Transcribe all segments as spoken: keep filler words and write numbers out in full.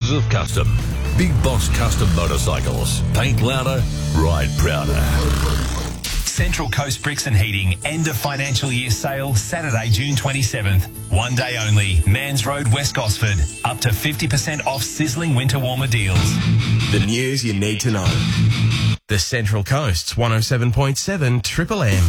Houses of Custom. Big Boss Custom Motorcycles. Paint louder, ride prouder. Central Coast Bricks and Heating end of financial year sale Saturday, June twenty-seventh. One day only. Mans Road, West Gosford. Up to fifty percent off sizzling winter warmer deals. The news you need to know. The Central Coast's one oh seven point seven Triple M.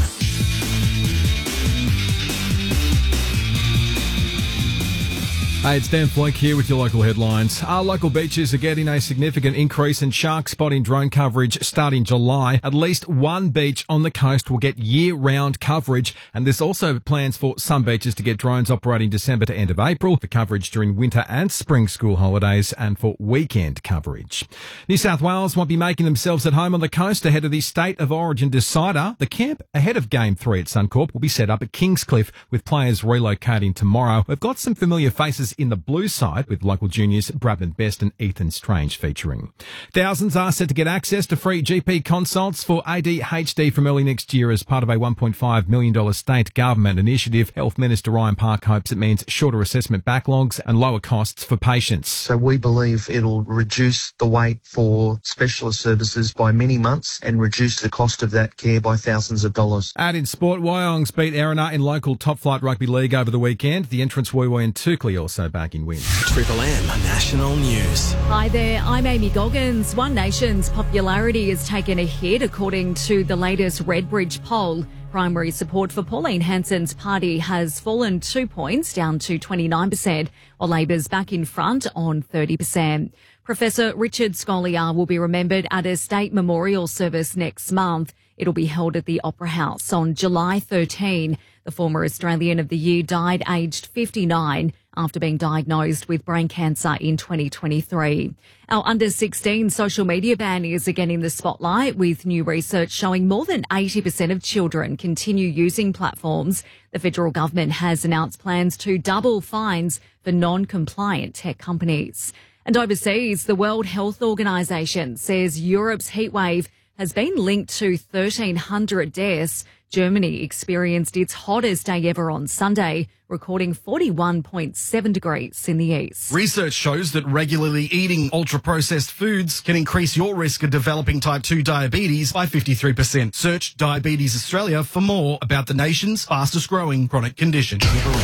Hey, it's Dan Flake here with your local headlines. Our local beaches are getting a significant increase in shark spotting drone coverage starting July. At least one beach on the coast will get year-round coverage, and there's also plans for some beaches to get drones operating December to end of April for coverage during winter and spring school holidays and for weekend coverage. New South Wales won't be making themselves at home on the coast ahead of the State of Origin decider. The camp ahead of Game three at Suncorp will be set up at Kingscliff with players relocating tomorrow. We've got some familiar faces in the blue side with local juniors Bradman Best and Ethan Strange featuring. Thousands are set to get access to free G P consults for A D H D from early next year as part of a one point five million dollars state government initiative. Health Minister Ryan Park hopes it means shorter assessment backlogs and lower costs for patients. So we believe it'll reduce the wait for specialist services by many months and reduce the cost of that care by thousands of dollars. And in sport, Wyongs beat Erina in local top flight rugby league over the weekend. The entrance Woowoo and Tukli also back in wins. Triple M National News. Hi there, I'm Amy Goggins. One Nation's popularity has taken a hit according to the latest Redbridge poll. Primary support for Pauline Hanson's party has fallen two points, down to twenty-nine percent, while Labor's back in front on thirty percent. Professor Richard Scolyer will be remembered at a state memorial service next month. It'll be held at the Opera House on July thirteenth. The former Australian of the Year died aged fifty-nine after being diagnosed with brain cancer in twenty twenty-three. Our under sixteen social media ban is again in the spotlight, with new research showing more than eighty percent of children continue using platforms. The federal government has announced plans to double fines for non-compliant tech companies. And overseas, the World Health Organization says Europe's heatwave has been linked to thirteen hundred deaths. Germany experienced its hottest day ever on Sunday, recording forty-one point seven degrees in the east. Research shows that regularly eating ultra-processed foods can increase your risk of developing type two diabetes by fifty-three percent. Search Diabetes Australia for more about the nation's fastest-growing chronic condition.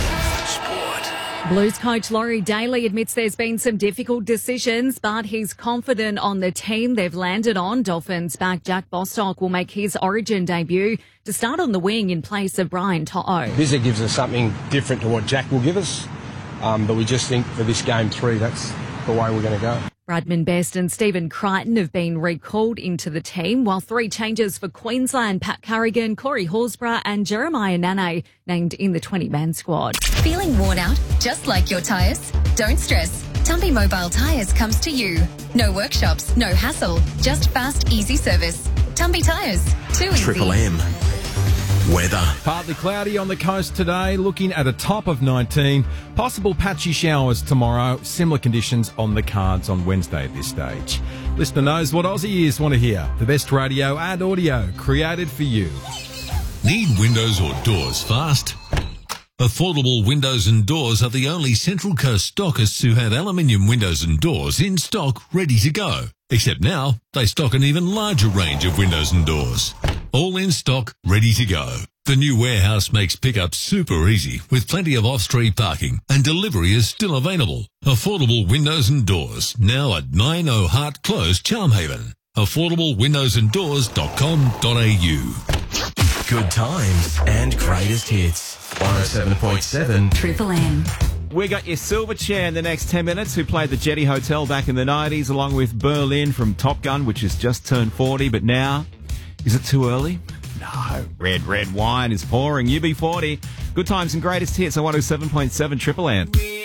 Blues coach Laurie Daly admits there's been some difficult decisions, but he's confident on the team they've landed on. Dolphins back Jack Bostock will make his Origin debut to start on the wing in place of Brian To'o. Bizza gives us something different to what Jack will give us, um, but we just think for this game three, that's the way we're going to go. Bradman Best and Stephen Crichton have been recalled into the team, while three changes for Queensland: Pat Carrigan, Corey Horsburgh and Jeremiah Nane named in the twenty-man squad. Feeling worn out, just like your tyres? Don't stress. Tumpy Mobile Tyres comes to you. No workshops, no hassle, just fast, easy service. Tumpy Tyres, too easy. Triple M. Weather. Partly cloudy on the coast today, looking at a top of nineteen. Possible patchy showers tomorrow. Similar conditions on the cards on Wednesday at this stage. Listener knows what Aussie ears want to hear. The best radio and audio created for you. Need windows or doors fast? Affordable Windows and Doors are the only Central Coast stockists who have aluminium windows and doors in stock ready to go. Except now, they stock an even larger range of windows and doors. All in stock, ready to go. The new warehouse makes pickup super easy with plenty of off-street parking, and delivery is still available. Affordable Windows and Doors, now at nine oh Hart Close, Charmhaven. affordable windows and doors dot com dot a u. Good times and greatest hits. one oh seven point seven Triple M. We got your silver chair in the next ten minutes, who played the Jetty Hotel back in the nineties, along with Berlin from Top Gun, which has just turned forty, but now, is it too early? No. Red, red wine is pouring. U B forty. Good times and greatest hits on one oh seven point seven Triple M.